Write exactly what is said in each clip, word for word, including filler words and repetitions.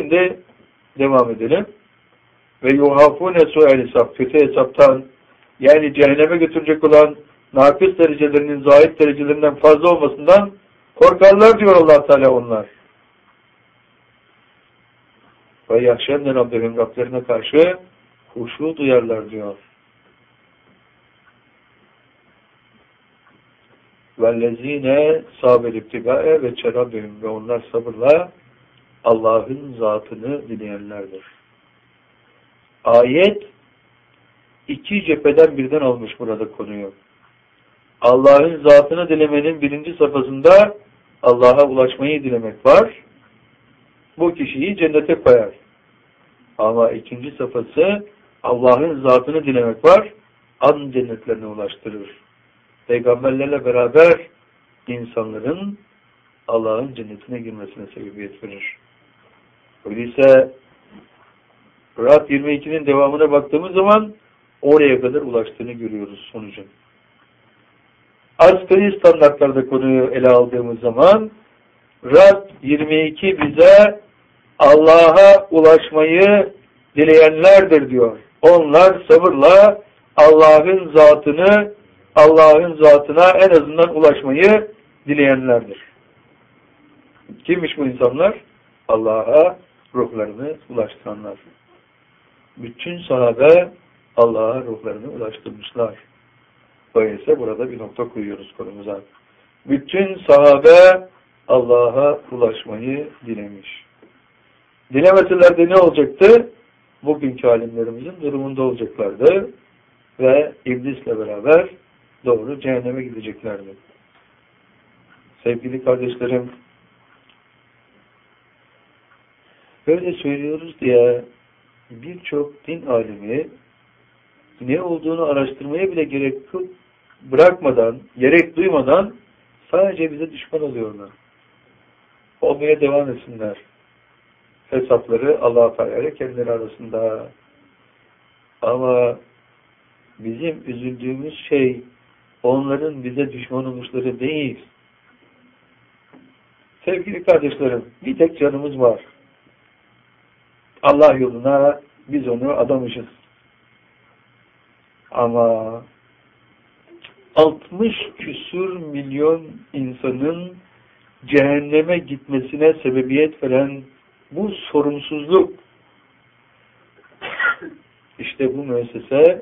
Şimdi devam edelim. Ve yuhafune su'el hesap, kötü hesaptan, yani cehenneme götürecek olan nakıs derecelerinin zahid derecelerinden fazla olmasından korkarlar diyor Allah Teala onlar. Ve yahşenne Rabbim, Rablerine karşı huşu duyarlar diyor. Vellezine sabir ibtigae ve çerabihim, ve onlar sabırla Allah'ın zatını dileyenlerdir. Ayet iki cepheden birden almış burada konuyu. Allah'ın zatını dilemenin birinci safhasında Allah'a ulaşmayı dilemek var. Bu kişiyi cennete koyar. Ama ikinci safhası Allah'ın zatını dilemek var. An cennetlerine ulaştırır. Peygamberlerle beraber insanların Allah'ın cennetine girmesine sebebiyet verir. Öyleyse Ra'd yirmi ikinin devamına baktığımız zaman oraya kadar ulaştığını görüyoruz sonucun. Asgari standartlarda konuyu ele aldığımız zaman Ra'd yirmi iki bize Allah'a ulaşmayı dileyenlerdir diyor. Onlar sabırla Allah'ın zatını, Allah'ın zatına en azından ulaşmayı dileyenlerdir. Kimmiş bu insanlar? Allah'a ruhlarını ulaştıranlar. Bütün sahabe Allah'a ruhlarını ulaştırmışlar. Öyleyse burada bir nokta koyuyoruz konumuza. Bütün sahabe Allah'a ulaşmayı dilemiş. Dilemeseler de ne olacaktı? Bugünkü alimlerimizin durumunda olacaklardı ve iblisle beraber doğru cehenneme gideceklerdi. Sevgili kardeşlerim, böyle söylüyoruz diye birçok din alimi ne olduğunu araştırmaya bile gerek bırakmadan, gerek duymadan sadece bize düşman oluyorlar. Olmaya devam etsinler. Hesapları Allah-u Teala kendileri arasında. Ama bizim üzüldüğümüz şey onların bize düşman olmuşları değil. Sevgili kardeşlerim, bir tek canımız var. Allah yoluna biz onu adamışız. Ama altmış küsur milyon insanın cehenneme gitmesine sebebiyet veren bu sorumsuzluk, işte bu müessese,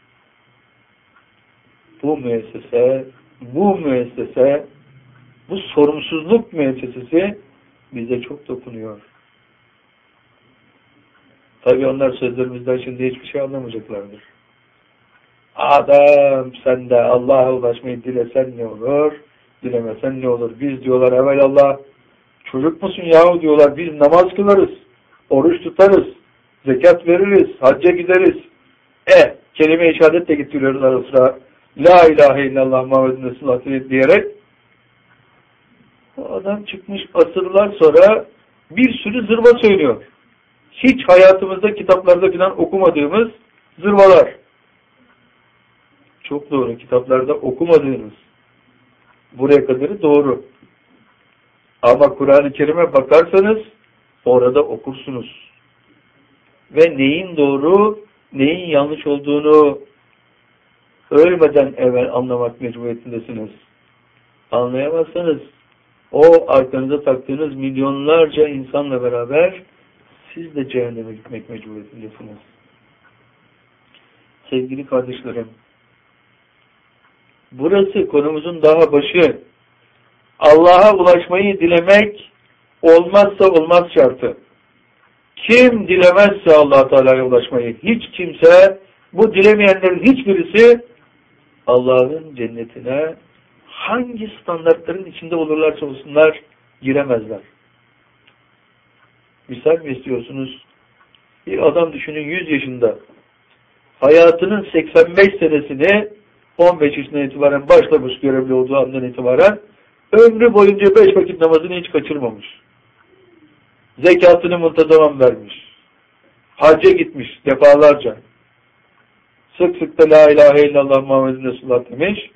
bu müessese, bu müessese, bu sorumsuzluk müessesesi bize çok dokunuyor. Tabii onlar sözlerimizden şimdi hiçbir şey anlamayacaklardır. Adam sen de Allah'a ulaşmayı dilesen ne olur, dilemesen ne olur? Biz diyorlar evvelallah, çocuk musun yahu diyorlar, biz namaz kılarız, oruç tutarız, zekat veririz, hacca gideriz. E, kelime-i şehadet de getiriyoruz ara sıra. La ilahe illallah Muhammedun Resulullah diyerek. O adam çıkmış asırlar sonra bir sürü zırva söylüyor. Hiç hayatımızda kitaplarda falan okumadığımız zırvalar. Çok doğru, kitaplarda okumadığınız. Buraya kadarı doğru. Ama Kur'an-ı Kerim'e bakarsanız orada okursunuz. Ve neyin doğru, neyin yanlış olduğunu ölmeden evvel anlamak mecburiyetindesiniz. Anlayamazsanız o arkanıza taktığınız milyonlarca insanla beraber siz de cehenneme gitmek mecburiyetindesiniz. Sevgili kardeşlerim, burası konumuzun daha başı. Allah'a ulaşmayı dilemek olmazsa olmaz şartı. Kim dilemezse Allah Teala'ya ulaşmayı, hiç kimse, bu dilemeyenlerin hiçbirisi Allah'ın cennetine hangi standartların içinde olurlarsa olsunlar giremezler. Misal mi istiyorsunuz? Bir adam düşünün yüz yaşında. Hayatının seksen beş senesini on beş yaşından itibaren başlamış görevli olduğu andan itibaren ömrü boyunca beş vakit namazını hiç kaçırmamış. Zekatını muntazaman vermiş. Hacca gitmiş defalarca. Sık sık da la ilahe illallah Muhammedun Resulullah demiş.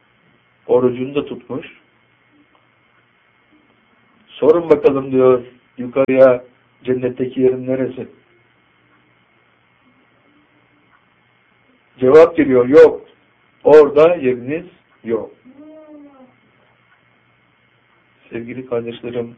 Orucunu da tutmuş. Sorun bakalım diyor. yukarıya, cennetteki yerin neresi? Cevap geliyor, yok. Orada yeriniz yok. Sevgili kardeşlerim,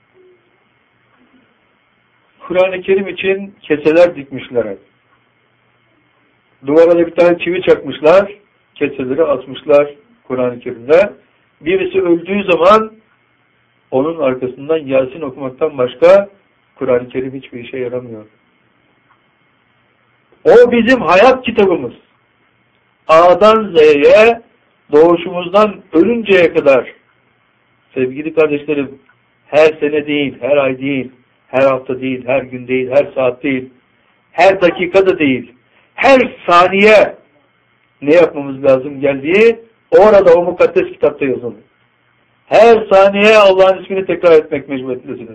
Kur'an-ı Kerim için keseler dikmişler hep. Duvara da bir tane çivi çakmışlar, keseleri asmışlar Kur'an-ı Kerim'de. Birisi öldüğü zaman onun arkasından Yasin okumaktan başka Kur'an-ı Kerim hiçbir işe yaramıyor. O bizim hayat kitabımız. A'dan Z'ye, doğuşumuzdan ölünceye kadar, sevgili kardeşlerim, her sene değil, her ay değil, her hafta değil, her gün değil, her saat değil, her dakikada değil, her saniye ne yapmamız lazım geldiği orada o mukaddes kitapta yazılı. Her saniye Allah'ın ismini tekrar etmek mecburiyetlisiniz.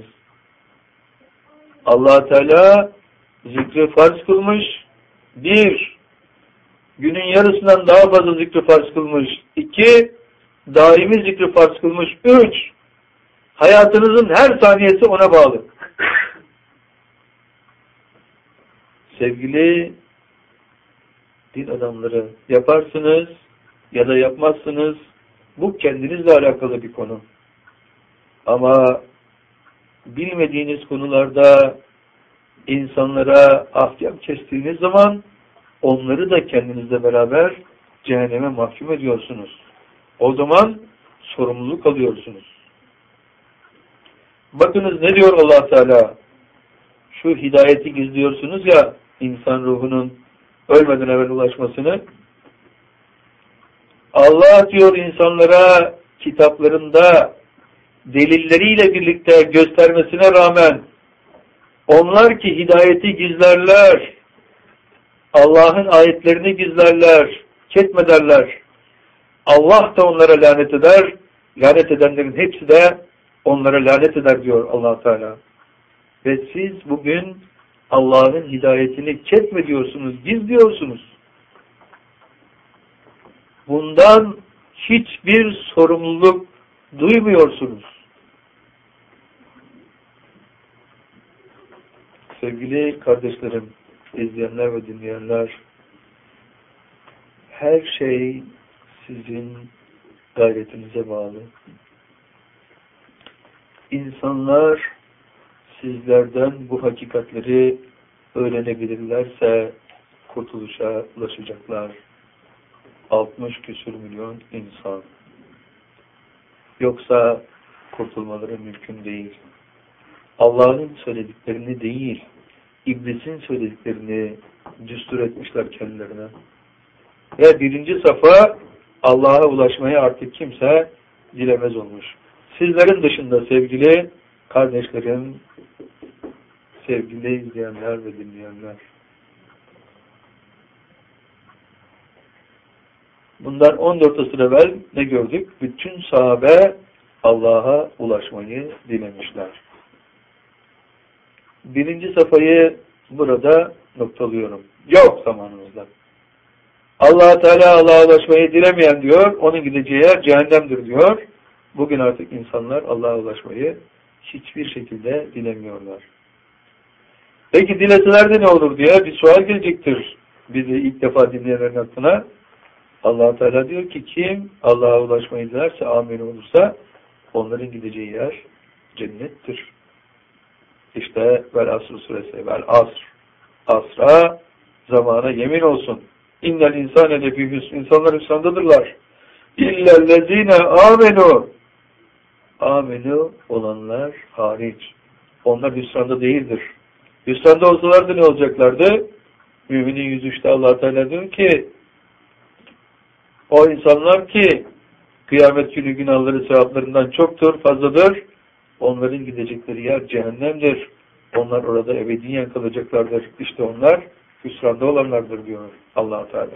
Allah Teala zikri farz kılmış. Bir, günün yarısından daha fazla zikri farz kılmış. İki, daimi zikri farz kılmış. Üç, hayatınızın her saniyesi ona bağlı. Sevgili din adamları, yaparsınız ya da yapmazsınız. Bu kendinizle alakalı bir konu. Ama bilmediğiniz konularda insanlara ahkam kestiğiniz zaman onları da kendinizle beraber cehenneme mahkum ediyorsunuz. O zaman sorumluluk alıyorsunuz. Bakınız ne diyor Allah Teala? Şu hidayeti gizliyorsunuz ya, insan ruhunun ölmeden evvel ulaşmasını. Allah diyor insanlara kitaplarında delilleriyle birlikte göstermesine rağmen onlar ki hidayeti gizlerler, Allah'ın ayetlerini gizlerler, ketmederler. Allah da onlara lanet eder, lanet edenlerin hepsi de onlara lanet eder diyor Allah Teala. Ve siz bugün Allah'ın hidayetini ketmediyorsunuz, gizliyorsunuz. Bundan hiçbir sorumluluk duymuyorsunuz. Sevgili kardeşlerim, izleyenler ve dinleyenler, her şey sizin gayretinize bağlı. İnsanlar sizlerden bu hakikatleri öğrenebilirlerse kurtuluşa ulaşacaklar. altmış küsur milyon insan. Yoksa kurtulmaları mümkün değil. Allah'ın söylediklerini değil, İblisin söylediklerini düstur etmişler kendilerine. Ve birinci safa Allah'a ulaşmaya artık kimse dilemez olmuş. Sizlerin dışında sevgili kardeşlerim, sevgili izleyenler ve dinleyenler. Bundan on dört asır evvel ne gördük? Bütün sahabe Allah'a ulaşmayı dilemişler. Birinci safhayı burada noktalıyorum. Yok zamanımızda. Allah Teala Allah'a ulaşmayı dilemeyen diyor, onun gideceği yer cehennemdir diyor. Bugün artık insanlar Allah'a ulaşmayı hiçbir şekilde dilemiyorlar. Peki dileseler de ne olur diye bir sual gelecektir bizi ilk defa dinleyenlerin aklına. Allah Teala diyor ki kim Allah'a ulaşmayı dilerse, amin olursa onların gideceği yer cennettir. İşte vel asr suresi, vel asr. Asra, zamana yemin olsun. İnnel insane lefî hüsn. İnsanlar hüsrandadırlar. İllellezîne amenu. Amenu olanlar hariç. Onlar hüsranda değildir. Hüsranda olsalardı ne olacaklardı? Müminin yüz üçte Allah Teala diyor ki o insanlar ki kıyamet günü günahları sevaplarından çoktur, fazladır. Onların gidecekleri yer cehennemdir. Onlar orada ebediyen kalacaklardır. İşte onlar hüsranda olanlardır diyor Allah Teala.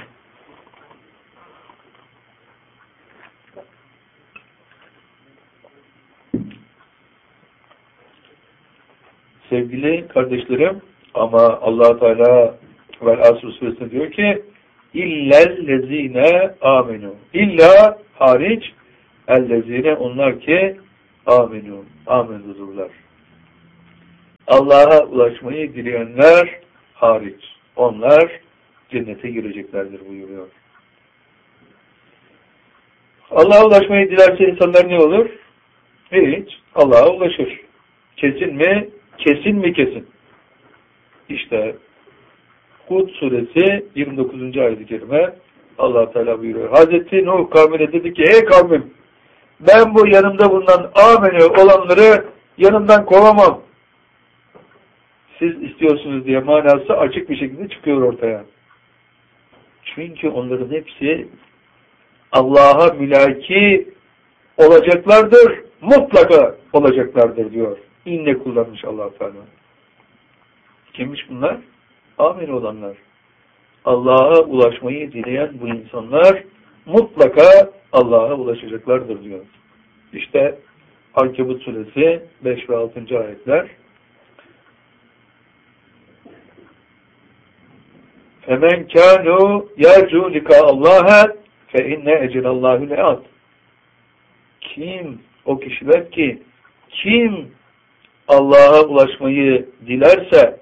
Sevgili kardeşlerim, ama Allah Teala vel asr suresinde diyor ki illellezine amenu. İlla hariç ellezine onlar ki amenu. Amenudurlar. Allah'a ulaşmayı dileyenler hariç. Onlar cennete gireceklerdir buyuruyor. Allah'a ulaşmayı dilerse insanlar ne olur? Hiç. Allah'a ulaşır. Kesin mi? Kesin mi kesin? İşte Hud suresi yirmi dokuzuncu ayet-i kerime Allah Teala buyuruyor. Hazreti Nuh kavmine dedi ki ey kavmim ben bu yanımda bulunan amene olanları yanımdan kovamam. Siz istiyorsunuz diye manası açık bir şekilde çıkıyor ortaya. Çünkü onların hepsi Allah'a mülaki olacaklardır. Mutlaka olacaklardır diyor. İnne kullanmış Allah Teala. Kimmiş bunlar? Amel olanlar. Allah'a ulaşmayı dileyen bu insanlar mutlaka Allah'a ulaşacaklardır diyor. İşte Ankebut suresi beş ve altıncı ayetler. Femen kânû yercû likâ Allah'a fe inne ecelallahi le'at. Kim? O kişiler ki kim Allah'a ulaşmayı dilerse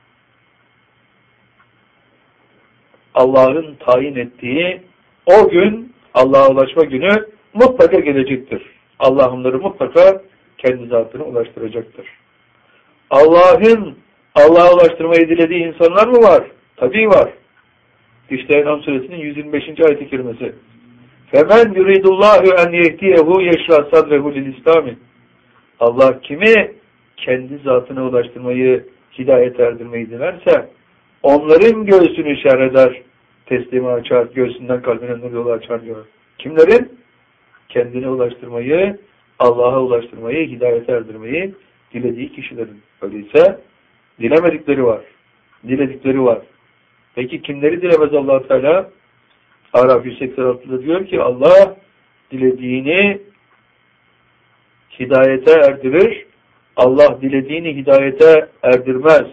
Allah'ın tayin ettiği o gün, Allah'a ulaşma günü mutlaka gelecektir. Allah onları mutlaka kendi zatına ulaştıracaktır. Allah'ın Allah'a ulaştırmayı dilediği insanlar mı var? Tabii var. İşte En'am suresinin yüz yirmi beşinci ayet-i kerimesi. فَمَنْ يُرِيدُ اللّٰهُ اَنْ يَهْدِيَهُ يَشْرَى صَدْرَهُ لِلْاِسْلَامِ. Allah kimi kendi zatına ulaştırmayı, hidayet erdirmeyi dilerse onların göğsünü şer eder, teslimi açar, göğsünden kalbine nur yolu açar diyor. Kimlerin? Kendine ulaştırmayı, Allah'a ulaştırmayı, hidayete erdirmeyi dilediği kişilerin. Öyleyse dilemedikleri var, diledikleri var. Peki kimleri dilemez Allah Teala? Araf yüz seksen altıda diyor ki Allah dilediğini hidayete erdirir, Allah dilediğini hidayete erdirmez.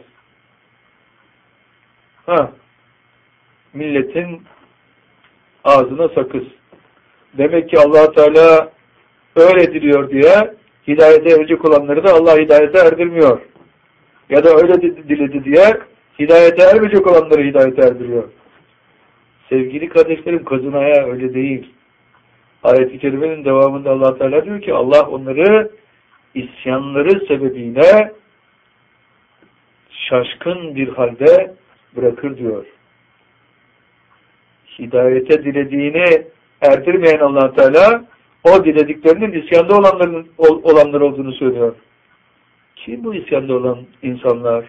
Ha, milletin ağzına sakız. Demek ki Allah Teala öyle diliyor diye hidayete erecek olanları da Allah hidayete erdirmiyor. Ya da öyle diledi diye hidayete ermeyecek olanları hidayete erdiriyor. Sevgili kardeşlerim, kazınaya öyle değil. Ayet-i kerimenin devamında Allah Teala diyor ki Allah onları isyanları sebebiyle şaşkın bir halde bırakır diyor. Hidayete dilediğini erdirmeyen Allah Teala o dilediklerinin isyanda olanların olanlar olduğunu söylüyor. Kim bu isyanda olan insanlar?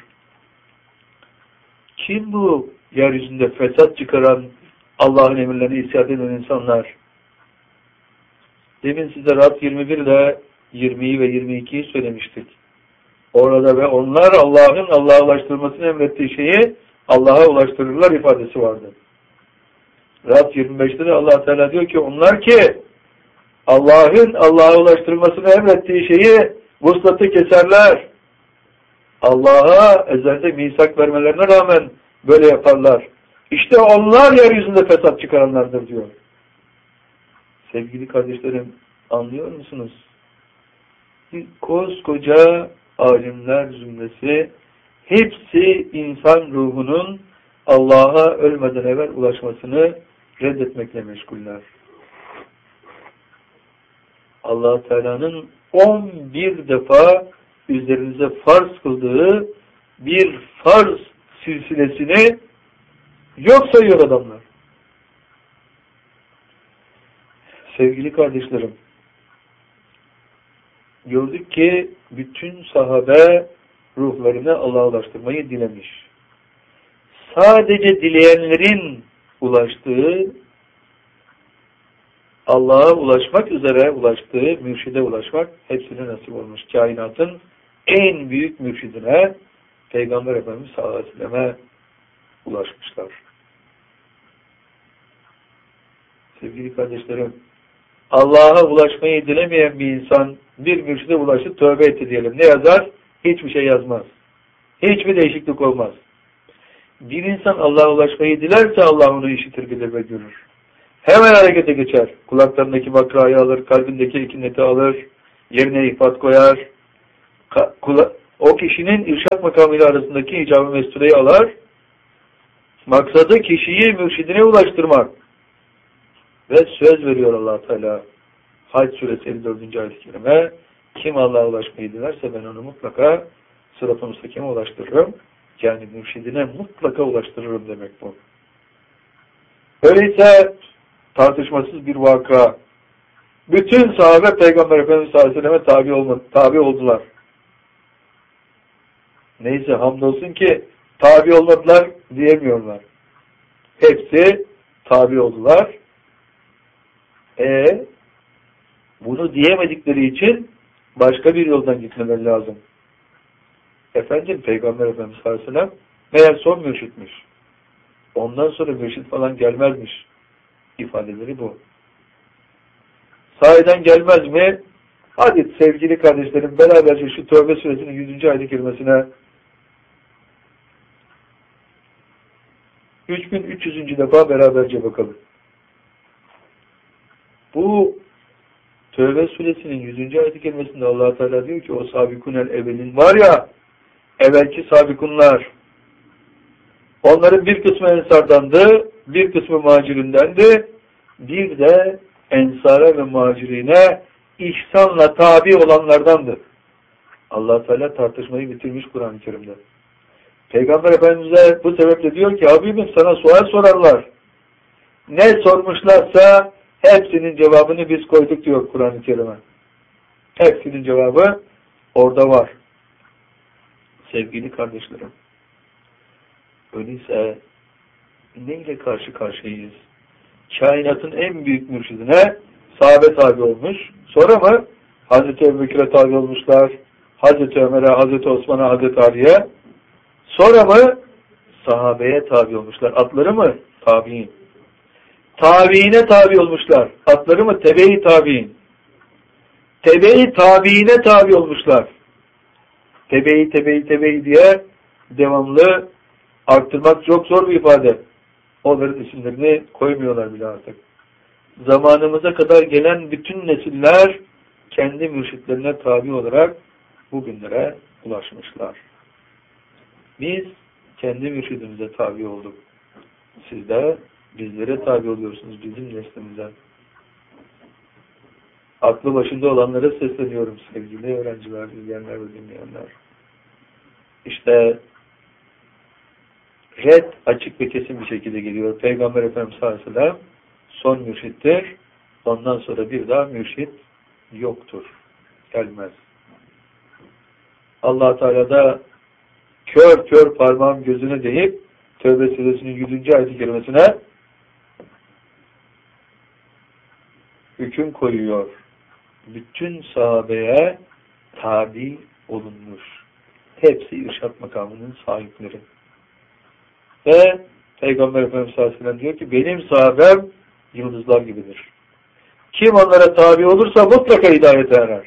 Kim bu yeryüzünde fesat çıkaran, Allah'ın emirlerine isyan eden insanlar? Demin size Rad yirmi bir ile yirmiyi ve yirmi ikiyi söylemiştik. Orada ve onlar Allah'ın Allah'a ulaştırmasını emrettiği şeyi Allah'a ulaştırırlar ifadesi vardı. Rad yirmi beşte de Allah Teala diyor ki onlar ki Allah'ın Allah'a ulaştırmasını emrettiği şeyi vuslatı keserler. Allah'a ezelde misak vermelerine rağmen böyle yaparlar. İşte onlar yeryüzünde fesat çıkaranlardır diyor. Sevgili kardeşlerim, anlıyor musunuz? Bir koskoca alimler zümresi hepsi insan ruhunun Allah'a ölmeden evvel ulaşmasını reddetmekle meşguller. Allah Teala'nın on bir defa üzerinize farz kıldığı bir farz silsilesini yok sayıyor adamlar. Sevgili kardeşlerim, gördük ki bütün sahabe ruhlarını Allah'a ulaştırmayı dilemiş. Sadece dileyenlerin ulaştığı, Allah'a ulaşmak üzere ulaştığı, mürşide ulaşmak hepsine nasip olmuş. Kainatın en büyük mürşidine, Peygamber Efendimiz sallallahu aleyhi ve selleme ulaşmışlar. Sevgili kardeşlerim, Allah'a ulaşmayı dilemeyen bir insan bir mürşide ulaşıp tövbe etti diyelim. Ne yazar? Hiçbir şey yazmaz. Hiçbir değişiklik olmaz. Bir insan Allah'a ulaşmayı dilerse Allah onu işitir, bilir ve görür. Hemen harekete geçer. Kulaklarındaki bakrayı alır, kalbindeki ikineti alır, yerine ifat koyar. Kula o kişinin irşad makamıyla arasındaki icab-ı mestureyi alar. Maksadı kişiyi mürşidine ulaştırmak. Ve söz veriyor Allah Teala. Hac suresi elli dördüncü ayet-i kerime. Kim Allah'a ulaşmayı dilerse ben onu mutlaka sırat-ı müstakime ulaştırırım. Yani mürşidine mutlaka ulaştırırım demek bu. Öyleyse tartışmasız bir vaka. Bütün sahabe Peygamber Efendimiz sallallahu aleyhi ve selleme tabi, olmadı, tabi oldular. Neyse hamdolsun ki tabi olmadılar diyemiyorlar. Hepsi tabi oldular. E bunu diyemedikleri için başka bir yoldan gitmeleri lazım. Efendim Peygamber Efendimiz sallallahu aleyhi ve sellem meğer son mürşitmiş. Ondan sonra mürşit falan gelmezmiş. İfadeleri bu. Sahiden gelmez mi? Hadi sevgili kardeşlerim beraberce şu Tövbe suresinin yüzüncü ayet-i kerimesine üç bin üç yüzüncü defa beraberce bakalım. Bu Tövbe suresinin yüzüncü ayet-i kerimesinde Allah Teala diyor ki o sabikunel evvelin var ya, evvelki sabikunlar, onların bir kısmı ensardandı, bir kısmı muhacirindendi, bir de ensara ve muhacirine ihsanla tabi olanlardandı. Allah Teala tartışmayı bitirmiş Kur'an-ı Kerim'de. Peygamber Efendimiz'e bu sebeple diyor ki Habibim sana sual sorarlar. Ne sormuşlarsa hepsinin cevabını biz koyduk diyor Kur'an-ı Kerim'e. Hepsinin cevabı orada var. Sevgili kardeşlerim. Öyleyse neyle karşı karşıyayız? Kainatın en büyük mürşidine sahabe tabi olmuş. Sonra mı? Hazreti Ebubekir'e tabi olmuşlar. Hazreti Ömer'e, Hazreti Osman'a, Hazreti Ali'ye. Sonra mı? Sahabeye tabi olmuşlar. Atları mı? Tabi'in. Tabiine tabi olmuşlar. Atları mı? Tebe-i tabi'in. Tebe-i tabiine tabi olmuşlar. Tebe-i tebe-i tebe-i diye devamlı arttırmak çok zor bir ifade. Onların isimlerini koymuyorlar bile artık. Zamanımıza kadar gelen bütün nesiller kendi mürşitlerine tabi olarak bugünlere ulaşmışlar. Biz kendi mürşidimize tabi olduk. Siz de bizlere tabi oluyorsunuz, bizim neslimize. Aklı başında olanlara sesleniyorum sevgili öğrenciler, izleyenler ve dinleyenler. İşte red açık ve kesin bir şekilde geliyor. Peygamber Efendimiz sallallahu aleyhi ve sellem son mürşittir. Ondan sonra bir daha mürşit yoktur. Gelmez. Allah Teala da kör kör parmağım gözüne deyip Tövbe suresinin yüzüncü ayet-i kerimesine hüküm koyuyor. Bütün sahabeye tabi olunmuş. Hepsi irşad makamının sahipleri. Ve Peygamber Efendimiz sallallahu aleyhi ve sellem diyor ki benim sahabem yıldızlar gibidir. Kim onlara tabi olursa mutlaka hidayete erer.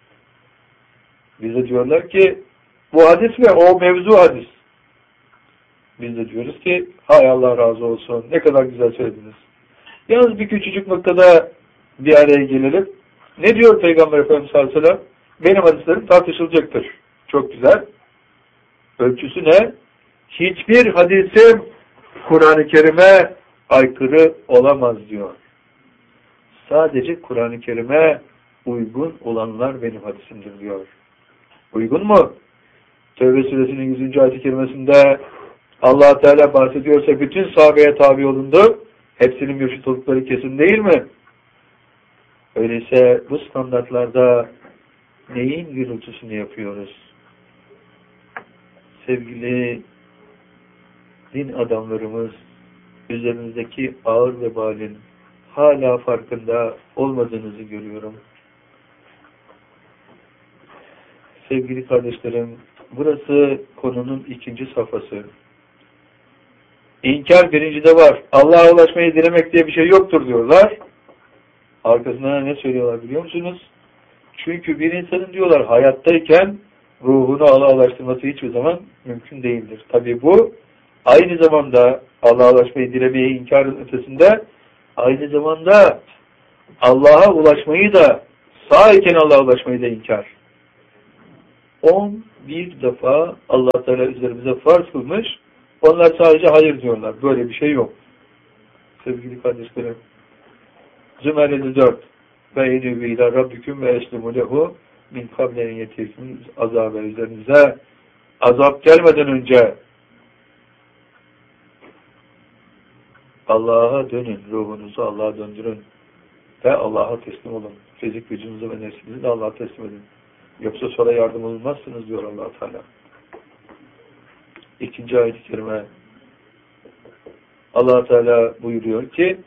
Bize diyorlar ki bu hadis ve o mevzu hadis. Biz de diyoruz ki hay Allah razı olsun. Ne kadar güzel söylediniz. Yalnız bir küçücük noktada bir araya gelelim. Ne diyor Peygamber Efendimiz sallallahu aleyhi ve sellem? Benim hadislerim tartışılacaktır. Çok güzel. Ölçüsü ne? Hiçbir hadisim Kur'an-ı Kerim'e aykırı olamaz diyor. Sadece Kur'an-ı Kerim'e uygun olanlar benim hadisimdir diyor. Uygun mu? Tevbe suresinin yüzüncü ayet-i kerimesinde Allah Teala bahsediyorsa bütün sahabeye tabi olundu. Hepsinin mürşit oldukları kesin değil mi? Öyleyse bu standartlarda neyin gürültüsünü yapıyoruz? Sevgili din adamlarımız üzerinizdeki ağır vebalin hala farkında olmadığınızı görüyorum. Sevgili kardeşlerim, burası konunun ikinci safhası. İnkar birincide var. Allah'a ulaşmayı dilemek diye bir şey yoktur diyorlar. Arkasından ne söylüyorlar biliyor musunuz? Çünkü bir insanın diyorlar hayattayken ruhunu Allah'a ulaştırması hiçbir zaman mümkün değildir. Tabii bu aynı zamanda Allah'a ulaşmayı dilemeyi inkarın ötesinde aynı zamanda Allah'a ulaşmayı da sağ iken Allah'a ulaşmayı da inkar. on bir defa Allah Teala üzerimize farz kılmış. Onlar sadece hayır diyorlar. Böyle bir şey yok. Sevgili kardeşlerim. Zümer elli dört ve eyyübü ilâ rabbiküm ve eslimu lehu min kablen yetekmin azâbe üzerinize azap gelmeden önce Allah'a dönün. Ruhunuzu Allah'a döndürün. Ve Allah'a teslim olun. Fizik gücünüzü ve nefsinizi de Allah'a teslim edin. Yoksa sonra yardım olmazsınız diyor Allah Teala. İkinci ayet-i kerime Allah Teala buyuruyor ki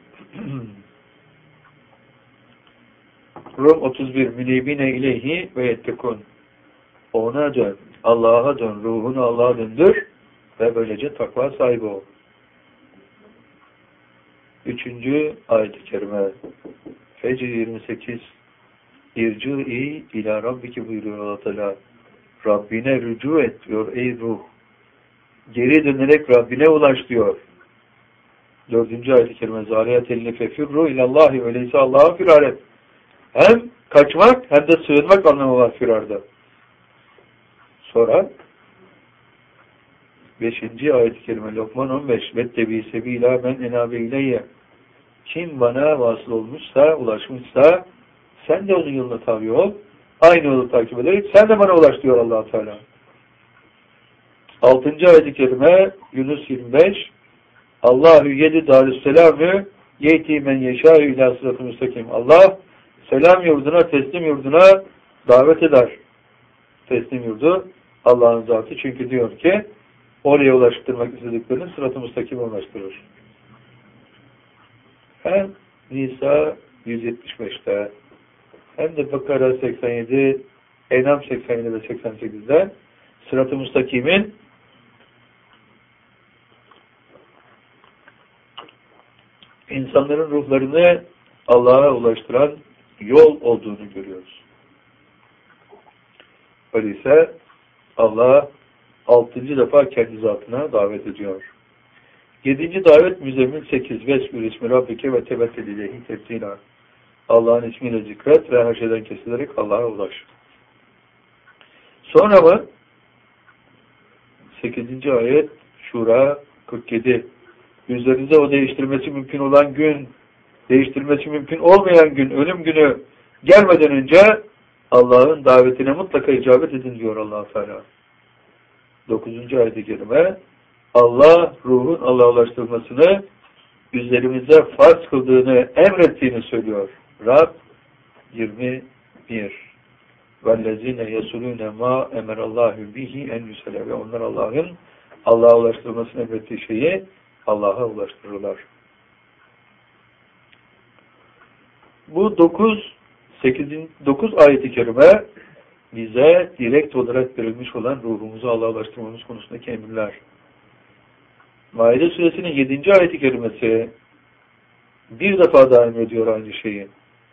Rum otuz bir Münibine ileyhi ve yettekun ona dön. Allah'a dön. Ruhunu Allah'a döndür ve böylece takva sahibi ol. Üçüncü ayet-i kerime Fecr yirmi sekiz İrcû'i ila Rabbiki buyuruyor Allah Teala. Rabbine rücu et diyor ey ruh. Geri dönerek Rabbine ulaş diyor. Dördüncü ayet-i kerime Zariyat eline fefirru ilallahi öyleyse Allah'a firar et. Hem kaçmak hem de sığınmak anlamı var firarda. Sonra beşinci ayet-i kerime Lokman on beş Vettebi sebîlâ men enâbe ileyye. Kim bana vasıl olmuşsa, ulaşmışsa sen de onun yoluna tabi ol. Aynı yolu takip ederek sen de bana ulaş diyor Allah Teala. Altıncı ayet-i kerime Yunus yirmi beş Allahu yedi darüsselamü yeti men yeşâ'ü ilâ sıratı müstakim. Allah selam yurduna, teslim yurduna davet eder. Teslim yurdu Allah'ın zatı. Çünkü diyor ki oraya ulaştırmak istediklerini sırat-ı müstakime ulaştırır. Hem Nisa yüz yetmiş beşte hem de Bakara seksen yedi, Enam seksen yedi ve seksen sekizde sırat-ı müstakimin insanların ruhlarını Allah'a ulaştıran yol olduğunu görüyoruz. Öyleyse Allah altıncı defa kendi zatına davet ediyor. Yedinci davet Müzzemmil sekiz Vesgül ismi Rabbike ve tebettel ileyhi tebdila. Allah'ın ismiyle zikret ve her şeyden kesilerek Allah'a ulaş. Sonra mı? sekizinci ayet Şura kırk yedi. Üzerinize o değiştirmesi mümkün olan gün, değiştirmesi mümkün olmayan gün, ölüm günü gelmeden önce Allah'ın davetine mutlaka icabet edin diyor Allah Teala. dokuzuncu ayet-i kerime Allah ruhun Allah'a ulaştırmasını üzerimize farz kıldığını emrettiğini söylüyor. Rab yirmi bir وَالَّذِينَ يَسُلُونَ مَا اَمَرَ اللّٰهُ بِهِ اَنْ يُسَلَى ve onlar Allah'ın Allah'a ulaştırmasını emrettiği şeyi Allah'a ulaştırırlar. Bu dokuz dokuz ayet-i kerime bize direkt olarak verilmiş olan ruhumuzu Allah'a ulaştırmamız konusundaki emirler. Maide suresinin yedinci ayet-i kerimesi bir defa daha emrediyor aynı şeyi.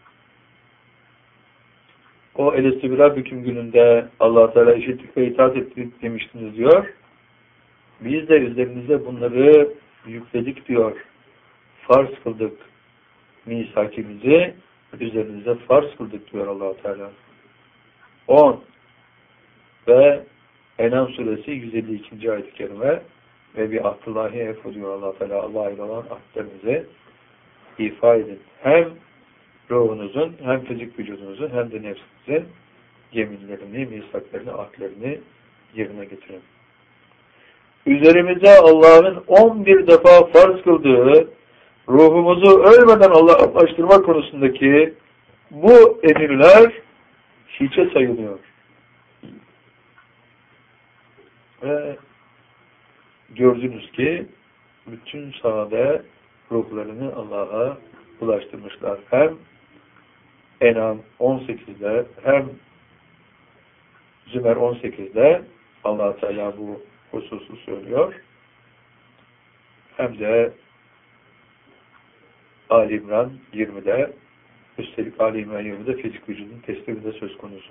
O el-istibrar hüküm gününde Allah Teala işittik ve itaat ettik demiştiniz diyor. Biz de üzerinize bunları yükledik diyor. Farz kıldık. Misakimizi üzerinize farz kıldık diyor Allah Teala. on ve Enam suresi yüz elli ikinci ayet-i kerime ve bir ahd-ı efu diyor Allah Teala. Allah ile olan ahdlerinizi ifa edin. Hem ruhunuzun, hem fizik vücudunuzun, hem de nefsinizin yeminlerini, misaklarını, ahdlerini yerine getirin. Üzerimize Allah'ın on bir defa farz kıldığı ruhumuzu ölmeden Allah'a ulaştırma konusundaki bu emirler hiçe sayılıyor. Ve gördünüz ki bütün sahabe ruhlarını Allah'a ulaştırmışlar. Hem Enam on sekizde hem Zümer on sekizde Allah Teala bu hususu söylüyor. Hem de Ali İmran yirmide üstelik Ali İmran yirmide fizik vücudun teslimi de söz konusu.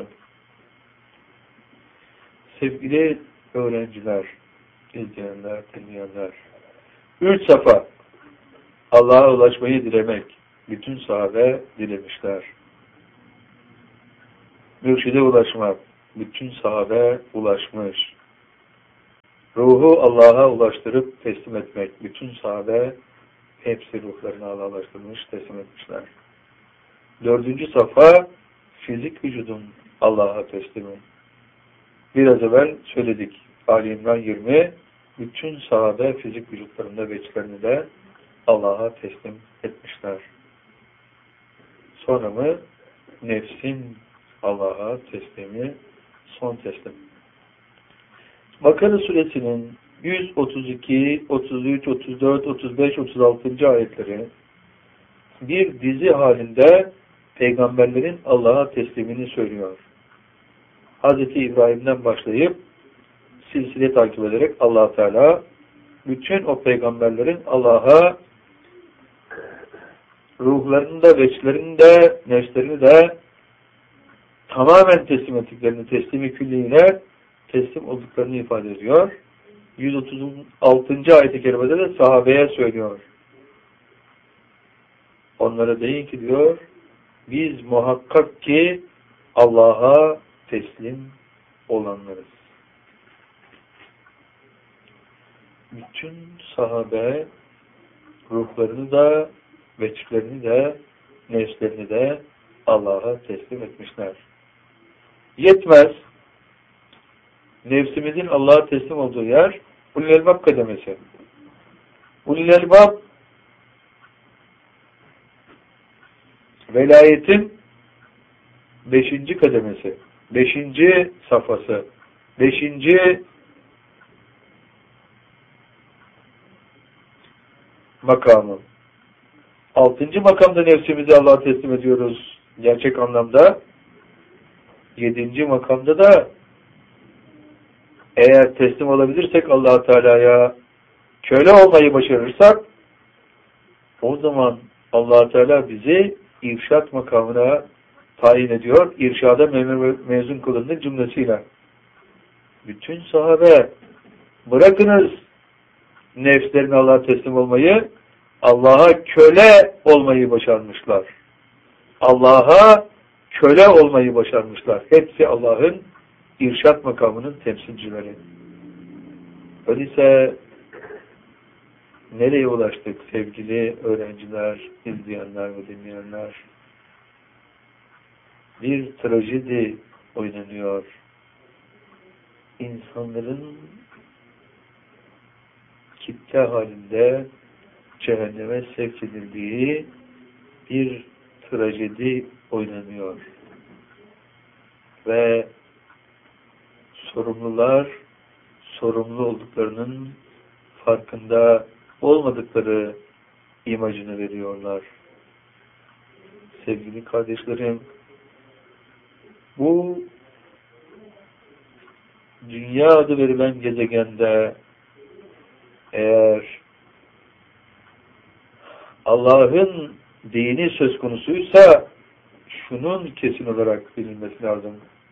Sevgili öğrenciler, izleyenler, dinleyenler, üç safa Allah'a ulaşmayı dilemek bütün sahabe dilemişler. Mürşide ulaşmak, bütün sahabe ulaşmış. Ruhu Allah'a ulaştırıp teslim etmek. Bütün sahabe hepsi ruhlarını Allah'a ulaştırmış, teslim etmişler. Dördüncü safa fizik vücudun Allah'a teslimi. Biraz evvel söyledik. Ali İmran yirmi bütün sahabe fizik vücutlarında veçlerini de Allah'a teslim etmişler. Sonra mı nefsin Allah'a teslimi, son teslim. Bakara suresinin yüz otuz iki, otuz üç, otuz dört, otuz beş, otuz altı. ayetleri bir dizi halinde peygamberlerin Allah'a teslimini söylüyor. Hazreti İbrahim'den başlayıp silsile takip ederek Allah Teala bütün o peygamberlerin Allah'a ruhlarını da, veçlerini de, nefslerini de tamamen teslim ettiklerini, teslimi külliyle teslim olduklarını ifade ediyor. yüz otuz altıncı ayet-i kerimede de sahabeye söylüyor. Onlara deyin ki diyor, biz muhakkak ki Allah'a teslim olanlarız. Bütün sahabe ruhlarını da, veçlerini de, nefslerini de Allah'a teslim etmişler. Yetmez. Nefsimizin Allah'a teslim olduğu yer Ulul Elbab kademesi. Ulul Elbab velayetin beşinci kademesi, beşinci safhası, beşinci makamı. Altıncı makamda nefsimizi Allah'a teslim ediyoruz gerçek anlamda. Yedinci makamda da eğer teslim olabilirsek Allah-u Teala'ya, köle olmayı başarırsak, o zaman Allah-u Teala bizi irşat makamına tayin ediyor. İrşada mezun kılındığı cümlesiyle. Bütün sahabe bırakınız nefslerini Allah'a teslim olmayı, Allah'a köle olmayı başarmışlar. Allah'a köle olmayı başarmışlar. Hepsi Allah'ın irşat makamının temsilcileri. Öyleyse nereye ulaştık sevgili öğrenciler, izleyenler ve dinleyenler? Bir trajedi oynanıyor. İnsanların kitle halinde cehenneme sevk edildiği bir trajedi oynanıyor. Ve sorumlular sorumlu olduklarının farkında olmadıkları imajını veriyorlar. Sevgili kardeşlerim, bu dünya adı verilen gezegende eğer Allah'ın dini söz konusuysa şunun kesin olarak bilinmesi lazım.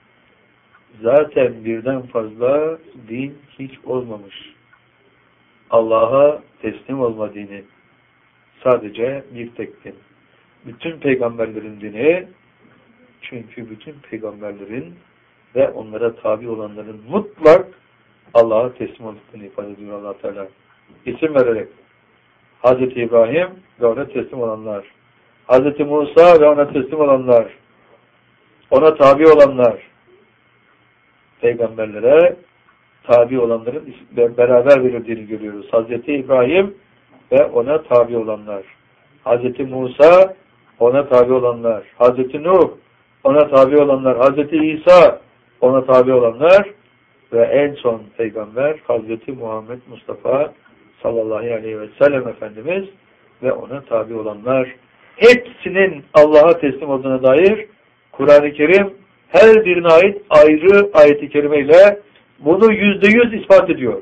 Zaten birden fazla din hiç olmamış. Allah'a teslim olma dini sadece bir tek din. Bütün peygamberlerin dini, çünkü bütün peygamberlerin ve onlara tabi olanların mutlak Allah'a teslim olduklarını ifade ediyor Allah Teala. İsim vererek Hazreti İbrahim ve ona teslim olanlar, Hazreti Musa ve ona teslim olanlar, ona tabi olanlar, peygamberlere tabi olanların beraber verildiğini görüyoruz. Hazreti İbrahim ve ona tabi olanlar, Hazreti Musa ona tabi olanlar, Hazreti Nuh ona tabi olanlar, Hazreti İsa ona tabi olanlar ve en son peygamber Hazreti Muhammed Mustafa sallallahu aleyhi ve sellem Efendimiz ve ona tabi olanlar, hepsinin Allah'a teslim olduğuna dair Kur'an-ı Kerim her birine ait ayrı ayet-i kerimeyle bunu yüzde yüz ispat ediyor.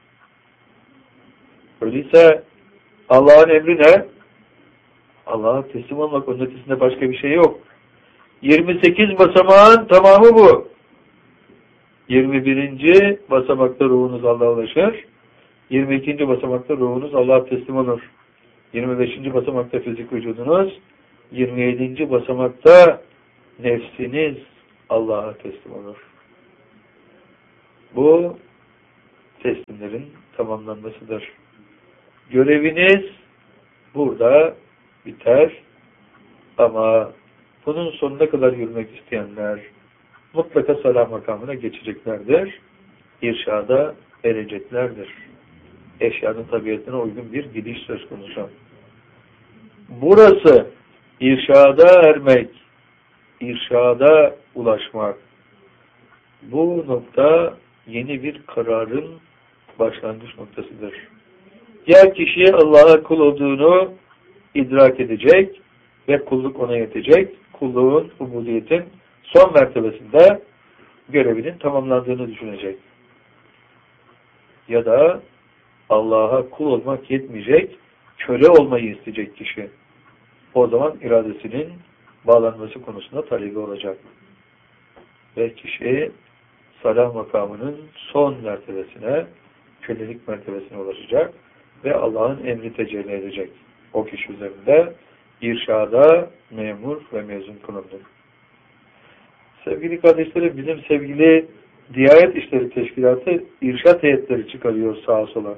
Öyleyse Allah'ın emri ne? Allah'a teslim olmak, onun ötesinde başka bir şey yok. yirmi sekiz basamağın tamamı bu. yirmi birinci basamakta ruhunuz Allah'a ulaşır. yirmi ikinci basamakta ruhunuz Allah'a teslim olur. yirmi beşinci basamakta fizik vücudunuz, yirmi yedinci basamakta nefsiniz Allah'a teslim olur. Bu teslimlerin tamamlanmasıdır. Göreviniz burada biter ama bunun sonuna kadar yürümek isteyenler mutlaka salah makamına geçeceklerdir. İrşada ereceklerdir. Eşyanın tabiatına uygun bir gidiş söz konusu. Burası irşada ermek, irşada ulaşmak. Bu nokta yeni bir kararın başlangıç noktasıdır. Ya kişi Allah'a kul olduğunu idrak edecek ve kulluk ona yetecek. Kulluğun, ubudiyetin son mertebesinde görevinin tamamlandığını düşünecek. Ya da Allah'a kul olmak yetmeyecek, köle olmayı isteyecek kişi. O zaman iradesinin bağlanması konusunda talebi olacak. Ve kişi salah makamının son mertebesine, kölelik mertebesine ulaşacak ve Allah'ın emri tecelli edecek. O kişi üzerinde irşada memur ve mezun kılındı. Sevgili kardeşlerim, bizim sevgili Diyanet İşleri Teşkilatı irşat heyetleri çıkarıyor sağa sola.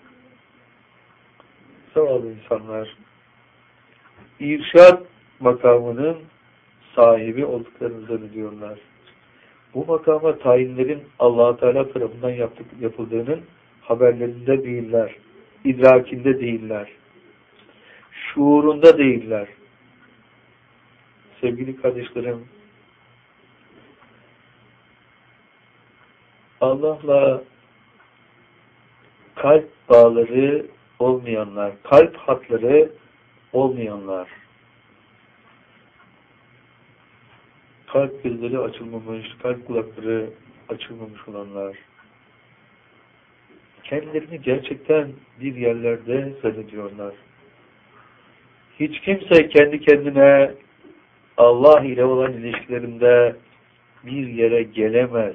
Zavallı insanlar irşat makamının sahibi olduklarını zannediyorlar. Bu makama tayinlerin Allah-u Teala tarafından yaptık, yapıldığının haberlerinde değiller, idrakinde değiller, şuurunda değiller. Sevgili kardeşlerim, Allah'la kalp bağları olmayanlar, kalp hatları olmayanlar, kalp gözleri açılmamış, kalp kulakları açılmamış olanlar, kendilerini gerçekten bir yerlerde zannediyorlar. Hiç kimse kendi kendine Allah ile olan ilişkilerinde bir yere gelemez.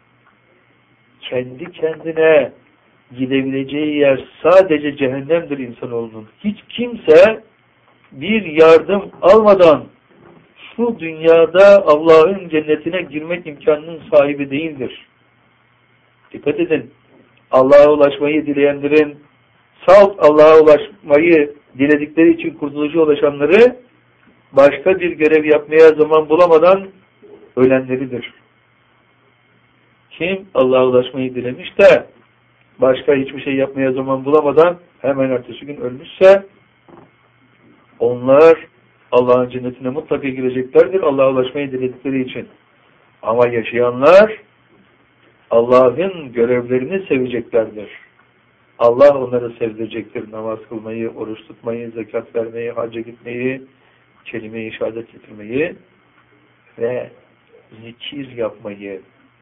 Kendi kendine gidebileceği yer sadece cehennemdir insanoğlunun. Hiç kimse bir yardım almadan şu dünyada Allah'ın cennetine girmek imkanının sahibi değildir. Dikkat edin. Allah'a ulaşmayı dileyenlerin, salt Allah'a ulaşmayı diledikleri için kurtuluşa ulaşanları başka bir görev yapmaya zaman bulamadan ölenleridir. Kim Allah'a ulaşmayı dilemiş de başka hiçbir şey yapmaya zaman bulamadan hemen ertesi gün ölmüşse onlar Allah'ın cennetine mutlaka gireceklerdir Allah'a ulaşmayı diledikleri için. Ama yaşayanlar Allah'ın görevlerini seveceklerdir. Allah onları sevdirecektir. Namaz kılmayı, oruç tutmayı, zekat vermeyi, hacca gitmeyi, kelime-i şehadet getirmeyi ve zikir yapmayı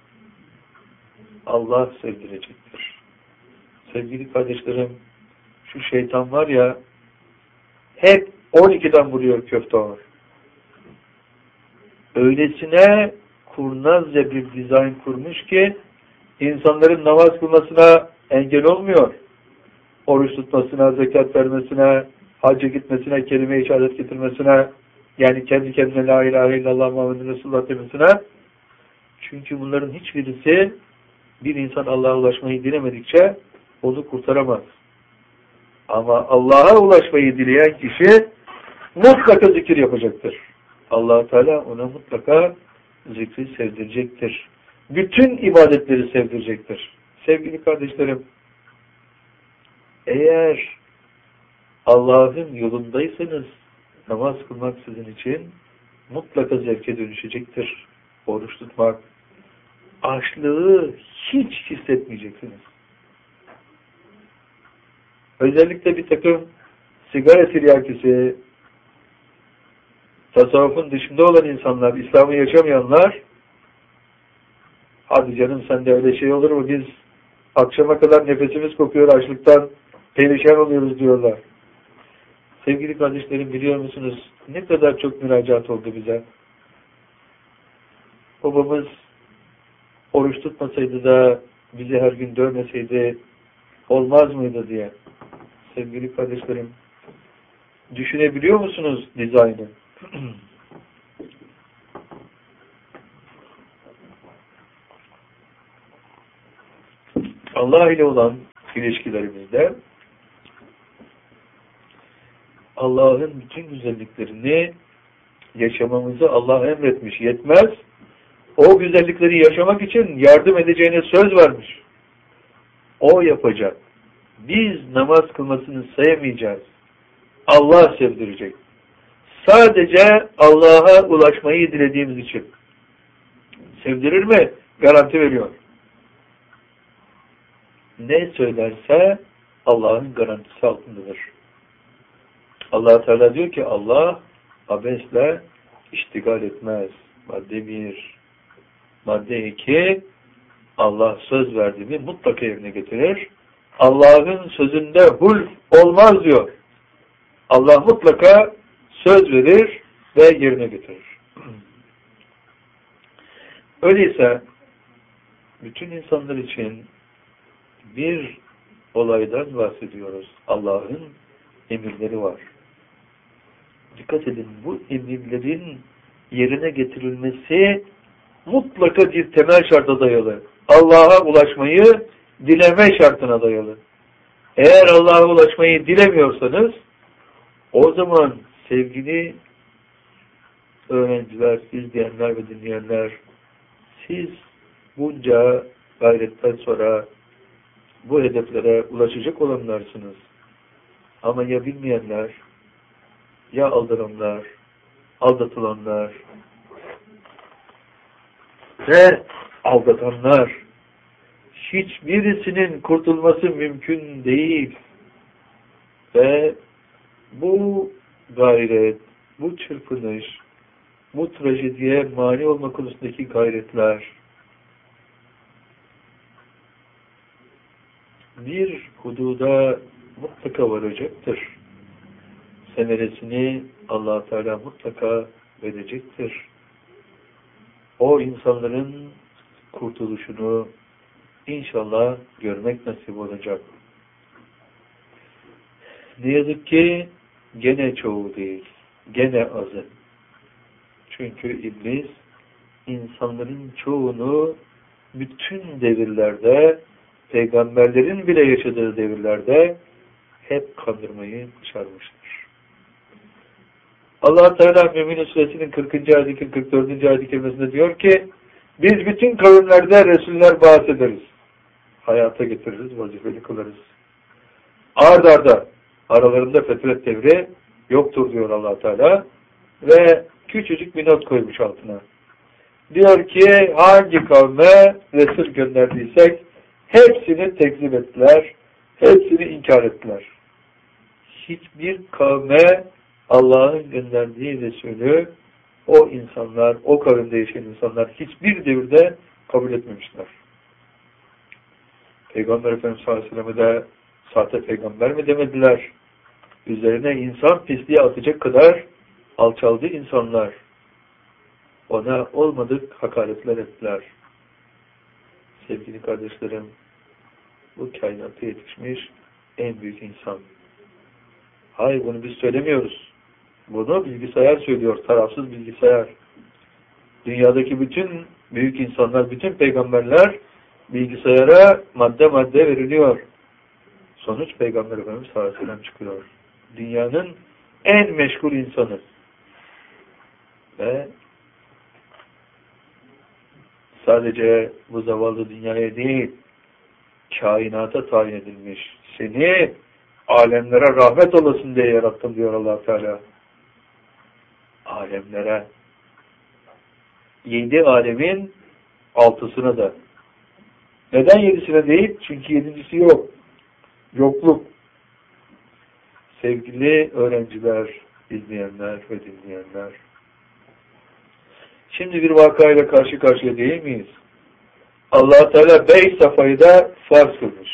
Allah sevdirecektir. Sevgili kardeşlerim, şu şeytan var ya, hep on ikiden vuruyor köfte olur. Öylesine kurnazca bir dizayn kurmuş ki insanların namaz kılmasına engel olmuyor. Oruç tutmasına, zekat vermesine, hacca gitmesine, kelime-i şehadet getirmesine, yani kendi kendine la ilahe illallah Muhammedun Resulullah demesine. Çünkü bunların hiçbirisi bir insan Allah'a ulaşmayı dilemedikçe onu kurtaramaz. Ama Allah'a ulaşmayı dileyen kişi mutlaka zikir yapacaktır. Allah Teala ona mutlaka zikri sevdirecektir. Bütün ibadetleri sevdirecektir. Sevgili kardeşlerim, eğer Allah'ın yolundaysanız namaz kılmak sizin için mutlaka zevke dönüşecektir. Oruç tutmak, açlığı hiç hissetmeyeceksiniz. Özellikle bir takım sigara tiryakisi, tasavvufun dışında olan insanlar, İslam'ı yaşamayanlar, hadi canım sende öyle şey olur mu? Biz akşama kadar nefesimiz kokuyor açlıktan, perişan oluyoruz diyorlar. Sevgili kardeşlerim, biliyor musunuz ne kadar çok müracaat oldu bize? Babamız oruç tutmasaydı da bizi her gün dövmeseydi olmaz mıydı diye. Sevgili kardeşlerim, düşünebiliyor musunuz dizaynı? Allah ile olan ilişkilerimizde Allah'ın bütün güzelliklerini yaşamamızı Allah emretmiş. Yetmez. O güzellikleri yaşamak için yardım edeceğine söz vermiş. O yapacak. Biz namaz kılmasını sevmeyeceğiz. Allah sevdirecek. Sadece Allah'a ulaşmayı dilediğimiz için. Sevdirir mi? Garanti veriyor. Ne söylerse Allah'ın garantisi altındadır. Allah Teala diyor ki Allah abesle iştigal etmez. Madde bir. Madde iki. Allah söz verdi mi mutlaka yerine getirir. Allah'ın sözünde hulf olmaz diyor. Allah mutlaka söz verir ve yerine getirir. Öyleyse bütün insanlar için bir olaydan bahsediyoruz. Allah'ın emirleri var. Dikkat edin, bu emirlerin yerine getirilmesi mutlaka bir temel şarta dayalı. Allah'a ulaşmayı dileme şartına dayalı. Eğer Allah'a ulaşmayı dilemiyorsanız o zaman sevgili öğrenciler, izleyenler ve dinleyenler, siz bunca gayretten sonra bu hedeflere ulaşacak olanlarsınız. Ama ya bilmeyenler, ya aldananlar, aldatılanlar ve aldatanlar, hiçbirisinin kurtulması mümkün değil. Ve bu gayret, bu çırpınış, bu trajediye mani olma konusundaki gayretler bir hududa mutlaka varacaktır. Semeresini Allah Teala mutlaka verecektir. O insanların kurtuluşunu İnşallah görmek nasip olacak. Ne yazık ki gene çoğu değil, gene azı. Çünkü iblis insanların çoğunu bütün devirlerde, peygamberlerin bile yaşadığı devirlerde hep kandırmayı başarmıştır. Allah Teala Mü'minin Suresinin kırkıncı ayet-i kırk dördüncü ayet-i kerimesinde diyor ki biz bütün kavimlerde Resuller bahsederiz. Hayata getiririz, vazifeli kılarız. Ard arda aralarında fetret devri yoktur diyor Allah Teala ve küçücük bir not koymuş altına. Diyor ki hangi kavme Resul gönderdiysek hepsini tekzip ettiler, hepsini inkar ettiler. Hiçbir kavme Allah'ın gönderdiği Resulü o insanlar, o kavimde yaşayan insanlar hiçbir devirde kabul etmemişler. Peygamber Efendimiz sallallahu aleyhi ve sellem'e de sahte peygamber mi demediler? Üzerine insan pisliği atacak kadar alçaldı insanlar. Ona olmadık hakaretler ettiler. Sevgili kardeşlerim, bu kainatta yetişmiş en büyük insan. Hayır, bunu biz söylemiyoruz. Bunu bilgisayar söylüyor, tarafsız bilgisayar. Dünyadaki bütün büyük insanlar, bütün peygamberler bilgisayara madde madde veriliyor. Sonuç Peygamber Efendimiz sallallahu aleyhi ve sellem çıkıyor. Dünyanın en meşgul insanı. Ve sadece bu zavallı dünyaya değil, kainata tayin edilmiş. Seni alemlere rahmet olasın diye yarattım diyor Allah Teala. Alemlere. Yedi alemin altısına da. Neden yedisine değil? Çünkü yedincisi yok. Yokluk. Sevgili öğrenciler, izleyenler ve dinleyenler. Şimdi bir vakayla karşı karşıya değil miyiz? Allah Teala beş safhayı da farz kılmış.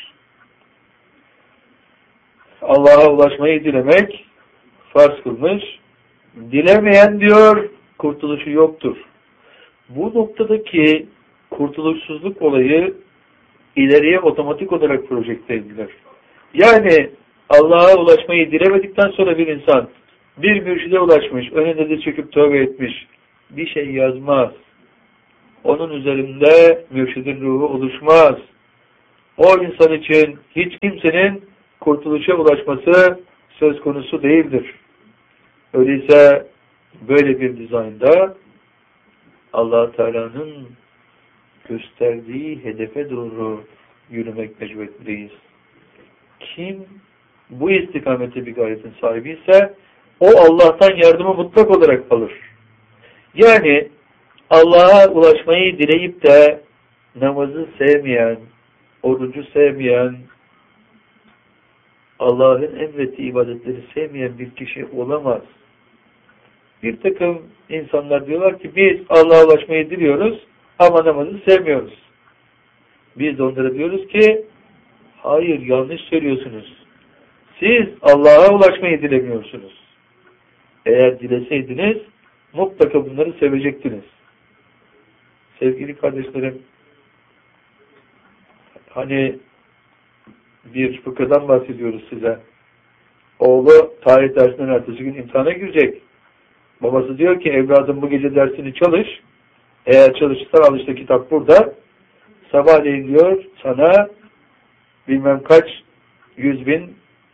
Allah'a ulaşmayı dilemek farz kılmış. Dilemeyen diyor, kurtuluşu yoktur. Bu noktadaki kurtuluşsuzluk olayı ileriye otomatik olarak projekte edilir. Yani Allah'a ulaşmayı dilemedikten sonra bir insan bir mürşide ulaşmış, önünde de çöküp tövbe etmiş, bir şey yazmaz. Onun üzerinde mürşidin ruhu oluşmaz. o insan için hiç kimsenin kurtuluşa ulaşması söz konusu değildir. Öyleyse böyle bir dizaynda Allah Teala'nın gösterdiği hedefe doğru yürümek mecburiyetindeyiz. Kim bu istikamete bir gayretin sahibi ise o Allah'tan yardımı mutlak olarak alır. Yani Allah'a ulaşmayı dileyip de namazı sevmeyen, orucu sevmeyen, Allah'ın emrettiği ibadetleri sevmeyen bir kişi olamaz. Bir takım insanlar diyorlar ki biz Allah'a ulaşmayı diliyoruz ama namazı sevmiyoruz. Biz de onlara diyoruz ki hayır, yanlış söylüyorsunuz. Siz Allah'a ulaşmayı dilemiyorsunuz. Eğer dileseydiniz mutlaka bunları sevecektiniz. Sevgili kardeşlerim, hani bir fıkıhdan bahsediyoruz size. Oğlu tarih dersinden ertesi gün imtihana girecek. Babası diyor ki evladım bu gece dersini çalış. Eğer çalışırsan al işte kitap burada. Sabahleyin diyor sana bilmem kaç yüz bin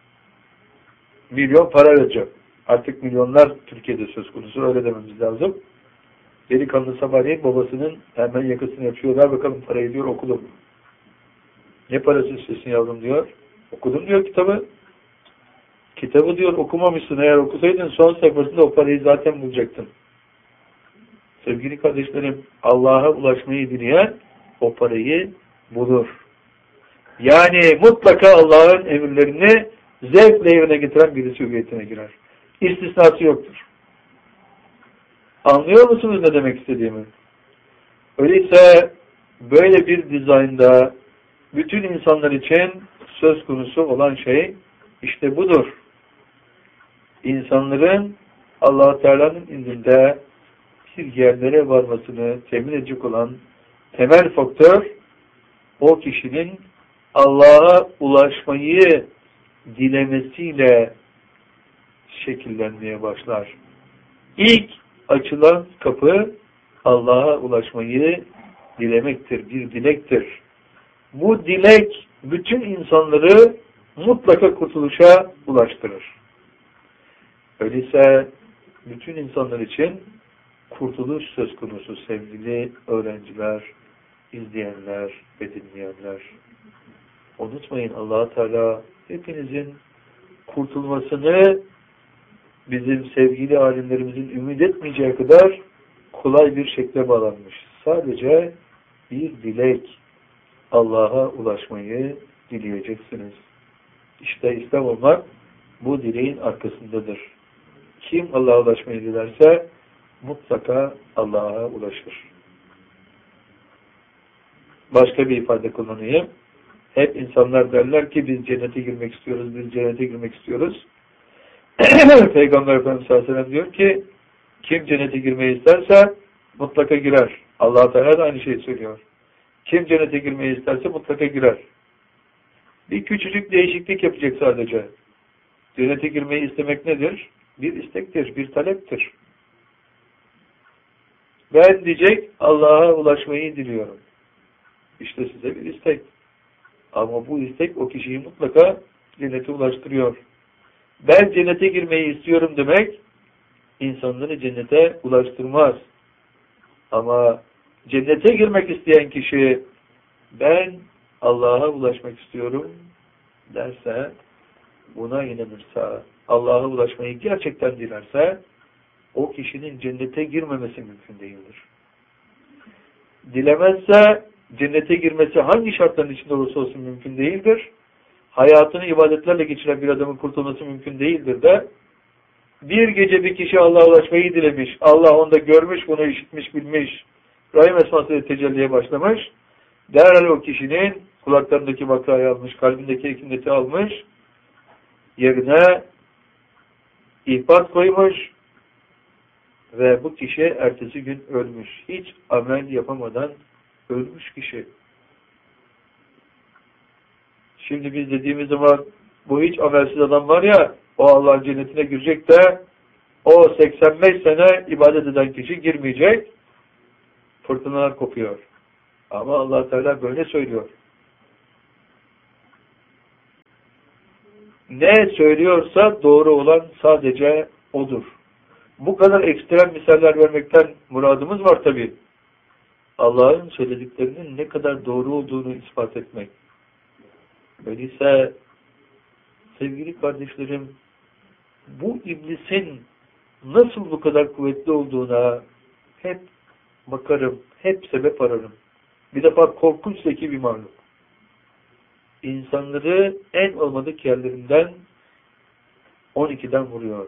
milyon para verecek. Artık milyonlar Türkiye'de söz konusu, öyle dememiz lazım. Delikanlı sabahleyin babasının hemen yakasını yapıyor. Ver bakalım parayı diyor, okudum. Ne parası istiyorsun yavrum diyor. Okudum diyor kitabı. Kitabı diyor okumamışsın. Eğer okusaydın son sayfasında o parayı zaten bulacaktın. Sevgili kardeşlerim, Allah'a ulaşmayı dileyen o parayı bulur. Yani mutlaka Allah'ın emirlerini zevkle yerine getiren birisi hüviyetine girer. İstisnası yoktur. Anlıyor musunuz ne demek istediğimi? Öyleyse böyle bir dizaynda bütün insanlar için söz konusu olan şey işte budur. İnsanların Allah Teala'nın indinde bir yerlere varmasını temin edecek olan temel faktör o kişinin Allah'a ulaşmayı dilemesiyle şekillenmeye başlar. İlk açılan kapı Allah'a ulaşmayı dilemektir, bir dilektir. Bu dilek bütün insanları mutlaka kurtuluşa ulaştırır. Öyleyse bütün insanlar için kurtuluş söz konusu sevgili öğrenciler, izleyenler ve dinleyenler. Unutmayın, Allah Teala hepinizin kurtulmasını bizim sevgili alimlerimizin ümit etmeyeceği kadar kolay bir şekle bağlanmış. Sadece bir dilek. Allah'a ulaşmayı dileyeceksiniz. İşte İslam olmak bu dileğin arkasındadır. Kim Allah'a ulaşmayı dilerse mutlaka Allah'a ulaşır. Başka bir ifade kullanayım. Hep insanlar derler ki biz cennete girmek istiyoruz, biz cennete girmek istiyoruz. Peygamber Efendimiz sallallahu aleyhi ve sellem diyor ki kim cennete girmeyi isterse mutlaka girer. Allah Teala da aynı şeyi söylüyor. Kim cennete girmeyi isterse mutlaka girer. Bir küçücük değişiklik yapacak sadece. Cennete girmeyi istemek nedir? Bir istektir, bir taleptir. Ben diyecek Allah'a ulaşmayı diliyorum. İşte size bir istek. Ama bu istek o kişiyi mutlaka cennete ulaştırıyor. Ben cennete girmeyi istiyorum demek insanları cennete ulaştırmaz. Ama cennete girmek isteyen kişi ben Allah'a ulaşmak istiyorum derse, buna inanırsa, Allah'a ulaşmayı gerçekten dilerse o kişinin cennete girmemesi mümkün değildir. Dilemezse cennete girmesi hangi şartların içinde olursa olsun mümkün değildir. Hayatını ibadetlerle geçiren bir adamın kurtulması mümkün değildir de bir gece bir kişi Allah'a ulaşmayı dilemiş. Allah onu da görmüş, bunu işitmiş, bilmiş. Rahim esmasıyla tecelliye başlamış. Derhal o kişinin kulaklarındaki vakayı almış, kalbindeki hekimleti almış, yerine ihbat koymuş ve bu kişi ertesi gün ölmüş. Hiç amel yapamadan ölmüş kişi. Şimdi biz dediğimiz zaman bu hiç amelsiz adam var ya, o Allah'ın cennetine girecek de o seksen beş sene ibadet eden kişi girmeyecek. Fırtınalar kopuyor. Ama Allah Teala böyle söylüyor. Ne söylüyorsa doğru olan sadece odur. Bu kadar ekstrem misaller vermekten muradımız var tabi. Allah'ın söylediklerinin ne kadar doğru olduğunu ispat etmek. Öyleyse sevgili kardeşlerim, bu iblisin nasıl bu kadar kuvvetli olduğuna hep bakarım, hep sebep ararım. Bir defa korkunç zeki bir mahluk. İnsanları en olmadık yerlerinden on ikiden vuruyor.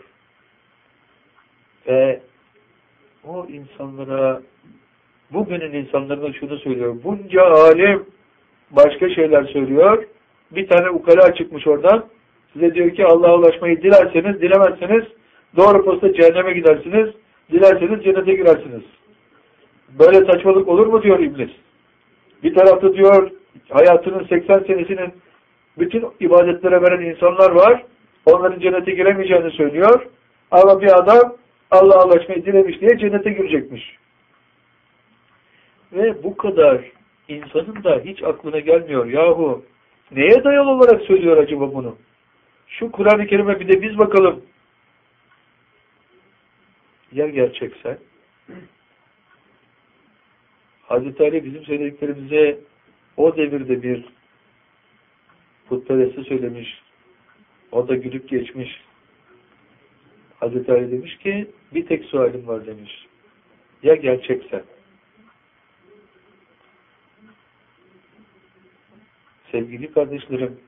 Ve o insanlara, bugünün insanlarına şunu söylüyor. Bunca alim başka şeyler söylüyor. Bir tane ukala çıkmış oradan. Size diyor ki Allah'a ulaşmayı dilerseniz, dilemezseniz doğru posta cehenneme gidersiniz. Dilerseniz cennete girersiniz. Böyle saçmalık olur mu diyor iblis. Bir tarafta diyor hayatının seksen senesinin bütün ibadetlere veren insanlar var. Onların cennete giremeyeceğini söylüyor. Ama bir adam Allah'a ulaşmayı dilemiş diye cennete girecekmiş. Ve bu kadar insanın da hiç aklına gelmiyor. Yahu neye dayalı olarak söylüyor acaba bunu? Şu Kur'an-ı Kerim'e bir de biz bakalım. Ya gerçekse? Hazreti Ali bizim söylediklerimize o devirde bir putperesti söylemiş. O da gülüp geçmiş. Hazreti Ali demiş ki bir tek sualim var demiş. Ya gerçekse? Sevgili kardeşlerim,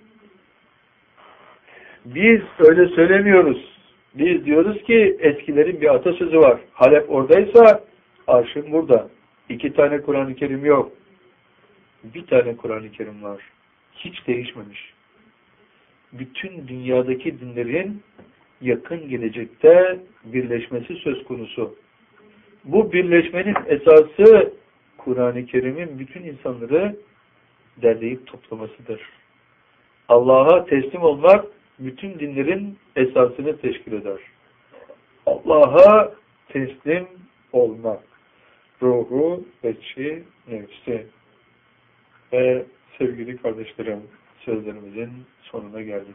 biz öyle söylemiyoruz. Biz diyoruz ki eskilerin bir atasözü var. Halep oradaysa arşın burada. İki tane Kur'an-ı Kerim yok. Bir tane Kur'an-ı Kerim var. Hiç değişmemiş. Bütün dünyadaki dinlerin yakın gelecekte birleşmesi söz konusu. Bu birleşmenin esası Kur'an-ı Kerim'in bütün insanları derleyip toplamasıdır. Allah'a teslim olmak bütün dinlerin esasını teşkil eder. Allah'a teslim olmak. Ruhu, içi, nefsi. Ve sevgili kardeşlerim, sözlerimizin sonuna geldik.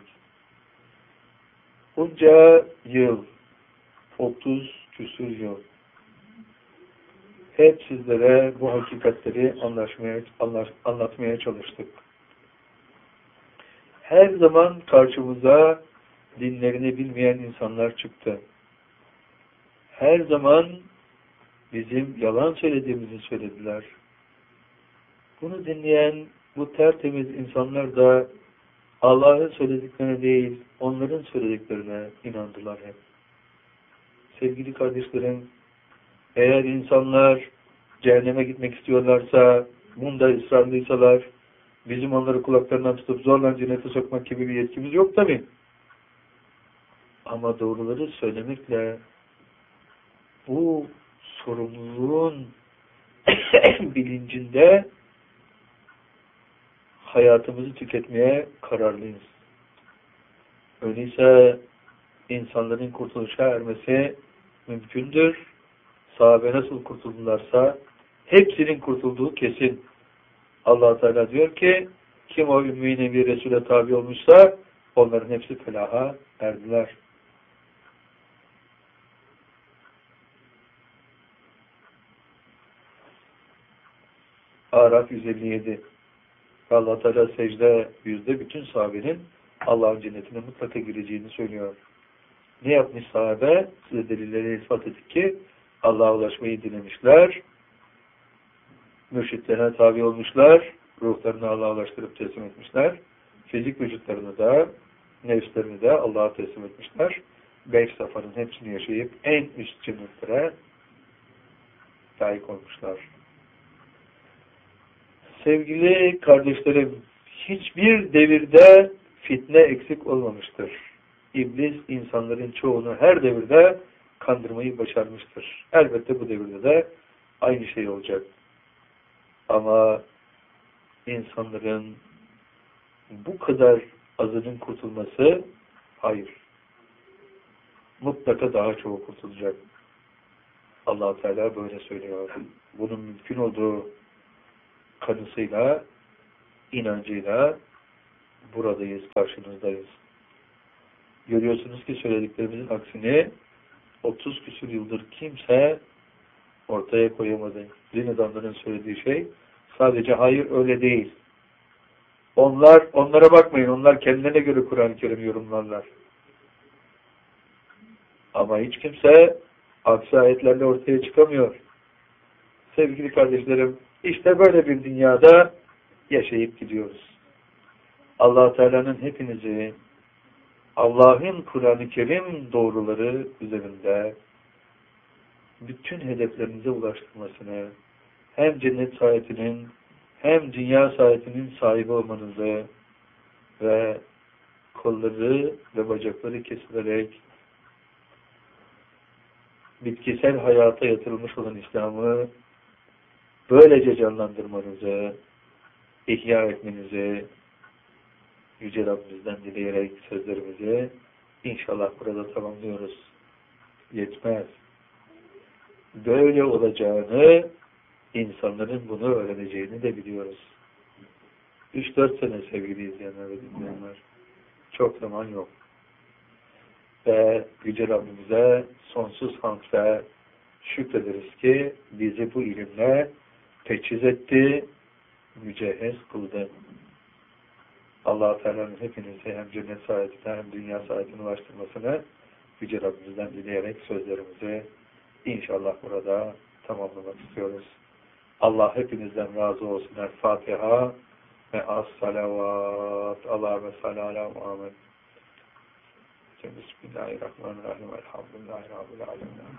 Bunca yıl, otuz küsur yıl, hep sizlere bu hakikatleri anlaşmaya, anlaş, anlatmaya çalıştık. Her zaman karşımıza dinlerini bilmeyen insanlar çıktı. Her zaman bizim yalan söylediğimizi söylediler. Bunu dinleyen bu tertemiz insanlar da Allah'ın söylediklerine değil, onların söylediklerine inandılar hep. Sevgili kardeşlerim, eğer insanlar cehenneme gitmek istiyorlarsa, bunda ısrarlıysalar, bizim onları kulaklarından tutup zorla cennete sokmak gibi bir yetkimiz yok tabii. Ama doğruları söylemekle bu sorumluluğun bilincinde hayatımızı tüketmeye kararlıyız. Öyleyse insanların kurtuluşa ermesi mümkündür. Sahabe nasıl kurtuldularsa hepsinin kurtulduğu kesin. Allah Teala diyor ki kim o ümmi nebi Resul'e tabi olmuşsa onların hepsi felaha erdiler. Araf yüz elli yedi. Allah Teala secde yüzde bütün sahabenin Allah'ın cennetine mutlaka gireceğini söylüyor. Ne yapmış sahabe? Size delilleri ispat ettik ki Allah'a ulaşmayı dilemişler. Mürşitlerine tabi olmuşlar. Ruhlarını Allah'a ulaştırıp teslim etmişler. Fizik vücutlarını da, nefslerini de Allah'a teslim etmişler. Beş safanın hepsini yaşayıp en üst cennetlere layık olmuşlar. Sevgili kardeşlerim, hiçbir devirde fitne eksik olmamıştır. İblis insanların çoğunu her devirde kandırmayı başarmıştır. Elbette bu devirde de aynı şey olacak. Ama insanların bu kadar azının kurtulması hayır. Mutlaka daha çoğu kurtulacak. Allah Teala böyle söylüyor. Bunun mümkün olduğu kanısıyla, inancıyla buradayız, karşınızdayız. Görüyorsunuz ki söylediklerimizin aksini otuz küsur yıldır kimse ortaya koyamadı. Din adamlarının söylediği şey sadece hayır öyle değil. Onlar, onlara bakmayın. Onlar kendilerine göre Kur'an-ı Kerim yorumlarlar. Ama hiç kimse aksi ayetlerle ortaya çıkamıyor. Sevgili kardeşlerim, işte böyle bir dünyada yaşayıp gidiyoruz. Allah Teala'nın hepinizi Allah'ın Kur'an-ı Kerim doğruları üzerinde bütün hedeflerinize ulaştırmasını, hem cennet saadetinin hem dünya saadetinin sahibi olmanızı ve kolları ve bacakları kesilerek bitkisel hayata yatırılmış olan İslam'ı böylece canlandırmanızı, ihya etmenizi Yüce Rabbimizden dileyerek sözlerimizi inşallah burada tamamlıyoruz. Yetmez. Böyle olacağını, insanların bunu öğreneceğini de biliyoruz. üç dört sene sevgili izleyenler ve dinleyenler. Çok zaman yok. Ve Yüce Rabbimize sonsuz hamd ve şükrederiz ki bizi bu ilimle teçhiz etti, mücehhez kıldı. Allah-u Teala'nın hepinizi hem cennet saadetine hem dünya saadetine ulaştırmasını Yüce Rabbimizden dileyerek sözlerimizi inşallah burada tamamlamak istiyoruz. Allah hepinizden razı olsun. El Fatiha ve as-salavat. Allahümme salli ala Muhammed. Bismillahirrahmanirrahim. Elhamdülillahi Rabbil alemin.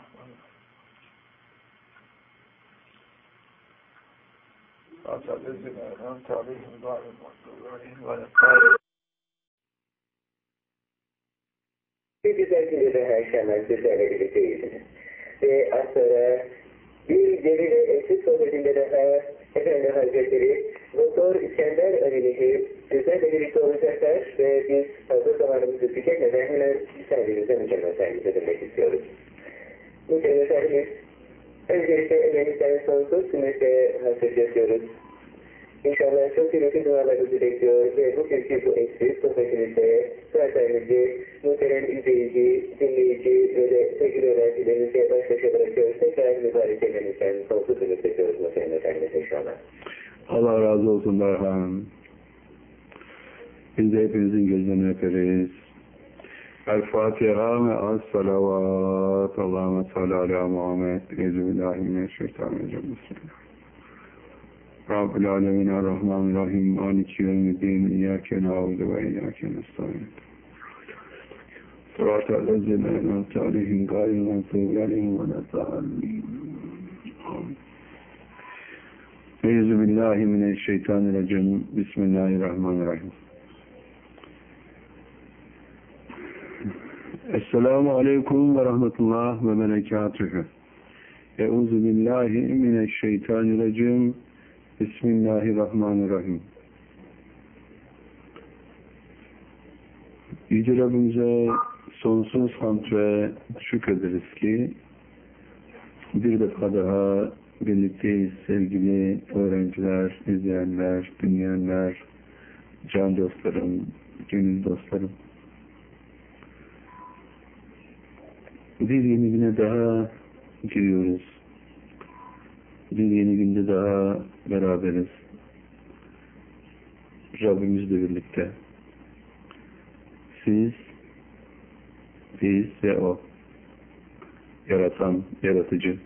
Bir güzel de her şeyden sizlerle birlikteyiz. Ve az sonra bir devir eski sohbetinde daha Efendi Hazretleri Doktor İskender Ali'yi sizlerle birlikte olacaklar ve biz fazla zamanımızı tüketmeden hemen servisimize mükemmellerimize dönmek istiyoruz. Mükemmellerimiz öncelikle emeğimizden sonsuz kıymetle hasret yaşıyoruz. İnşallah çok kıymetli dualarınızı bekliyor ve bugünkü bu eski sohbetimizde derslerimizi muhterem izleyici, dinleyici ve de sevgili öğrencilerimize baş başa bırakıyoruz. Tekrar mübarek emeğimizden sonsuz kıymetle yaşıyoruz muhterem efendimiz inşallah. Allah razı olsun Berhan. Biz de hepinizin gözlerini öperiz. El-Fatiha ve as-salavat. Allahümme salli ala Muhammed. Euzubillahimineşşeytanirracim. Rabbil alemin er-Rahmanirrahim. Maliki yevmiddin. İyyâke na'budu ve iyyâke nestaîn. Sıratal lezîne en'amte aleyhim gayril mağdûbi aleyhim veleddâllîn. Amin. Euzubillahimineşşeytanirracim. Bismillahirrahmanirrahim. Esselamu aleyküm ve rahmetullah ve berekatühü. Euzubillahimineşşeytanirracim. Bismillahirrahmanirrahim. Yüce Rabbimize sonsuz hamd ve şükrederiz ki bir defa daha birlikteyiz sevgili öğrenciler, izleyenler, dinleyenler, can dostlarım, gönül dostlarım. Bir yeni güne daha giriyoruz. Bir yeni günde daha beraberiz. Rabbimizle birlikte. Siz, biz ve O. Yaratan, yaratıcı.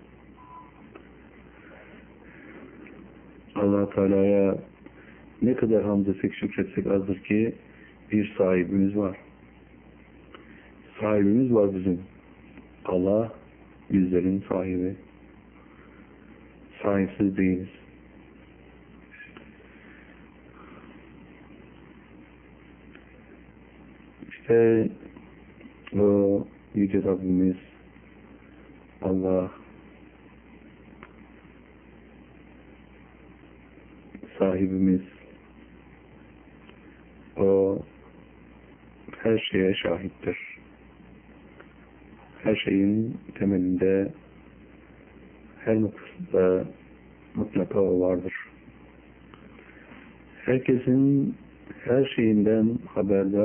Allah Teala'ya ne kadar hamd etsek, şükretsek azdır ki bir sahibimiz var. Sahibimiz var bizim. Allah bizlerin sahibi. Sahipsiz değiliz. İşte o Yüce Rabbimiz Allah sahibimiz o her şeye şahittir. Her şeyin temelinde her noktasında mutlaka o vardır. Herkesin her şeyinden haberdar